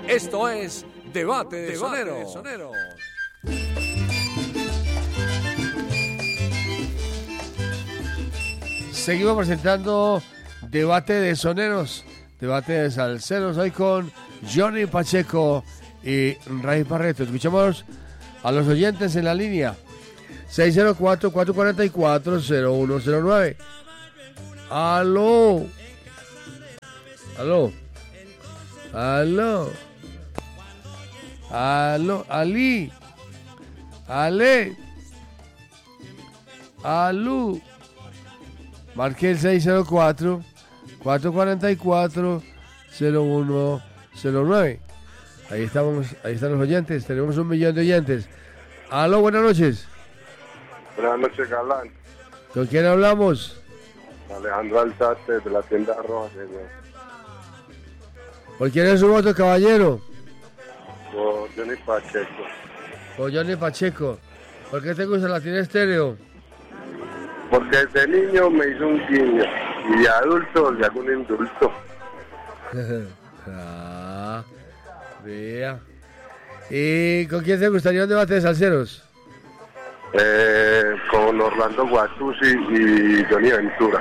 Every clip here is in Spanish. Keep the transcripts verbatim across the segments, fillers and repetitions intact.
Esto es Debate de Soneros. Sonero. Seguimos presentando Debate de Soneros, Debate de Salseros, hoy con Johnny Pacheco y Ray Barreto. Escuchamos a los oyentes en la línea seis cero cuatro, cuatro cuatro cuatro, cero uno cero nueve. Aló. Aló. Aló. Aló. Ali. Ale. Alú. Marque el seis cero cuatro, cuatro cuatro cuatro, cero uno cero nueve. Ahí estamos, ahí están los oyentes. Tenemos un millón de oyentes. Aló, buenas noches. Buenas noches, Galán. ¿Con quién hablamos? Alejandro Alzate, de la tienda Roja, señor. ¿Por quién es su voto, caballero? Por Johnny Pacheco. Por Johnny Pacheco. ¿Por qué te gusta la tienda estéreo? Porque desde niño me hizo un guiño y de adulto le hago un indulto. Ah, vea. ¿Y con quién te gustaría un debate de salseros? Eh, con Orlando Guatusi y Johnny Ventura.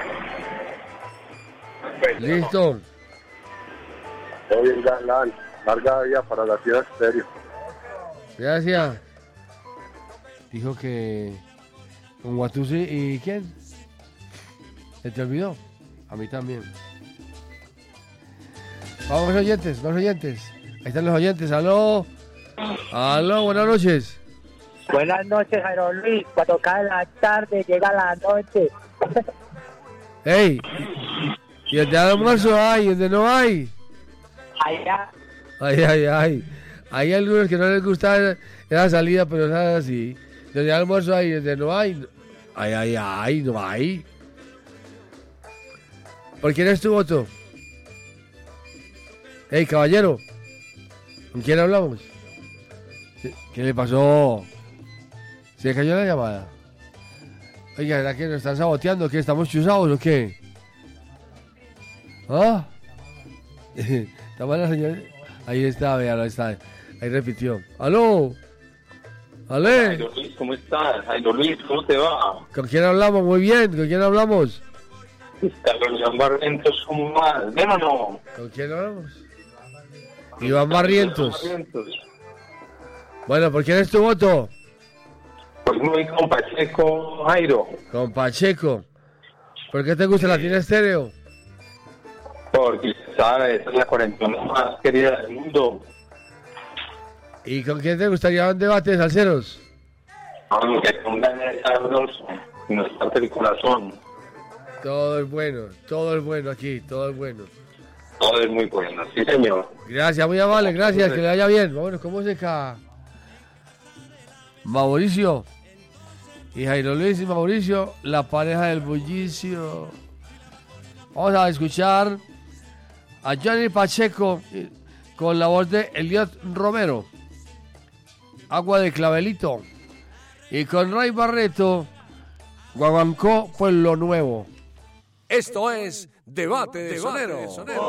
Listo. Todo bien, Galán. Larga vida para la tienda estéreo. Gracias. Dijo que con Guatusi y ¿quién? ¿Se te olvidó? A mí también. Vamos oyentes, vamos oyentes. Ahí están los oyentes. Aló. Aló, buenas noches. Buenas noches, Jairo Luis. Cuando cae la tarde, llega la noche. Ey, ¿y el de almuerzo hay? ¿Y el de no hay? Allá. Ay, ay, ay. Hay algunos que no les gusta esa salida, pero es así. Desde almuerzo hay, desde no hay. Ay, ay, ay, no hay. ¿Por quién es tu voto? Ey, caballero. ¿Con quién hablamos? ¿Qué le pasó? ¿Se cayó la llamada? Oiga, ¿verdad que nos están saboteando? ¿Que estamos chuzados o qué? ¿Ah? ¿Está mal la señora? Ahí está, véalo, ahí está. Ahí repitió. ¡Aló! ¡Ale! Jairo Luis, ¿cómo estás? Jairo Luis, ¿cómo te va? ¿Con quién hablamos? Muy bien, ¿con quién hablamos? Carlos Iván Barrientos, ¿cómo vas? ¿Ven o no? ¿Con quién hablamos? Iván Barrientos. Barrientos. Bueno, ¿por quién es tu voto? Pues muy con Pacheco, Jairo. Con Pacheco. ¿Por qué te gusta la tienda estéreo? Porque, ¿sabes? Esa es la cuarentena más querida del mundo. ¿Y con quién te gustaría un debate de salseros? Aunque pongan el sabroso y nos parte el corazón. Todo es bueno, todo es bueno aquí, todo es bueno. Todo es muy bueno, sí, señor. Gracias, muy amable, gracias, que le vaya bien. Vámonos con música. Mauricio y Jairo Luis y Mauricio, la pareja del bullicio. Vamos a escuchar a Johnny Pacheco con la voz de Eliot Romero, Agua de Clavelito, y con Ray Barreto, Guaguancó, Pueblo Nuevo. Esto es Debate de Soneros.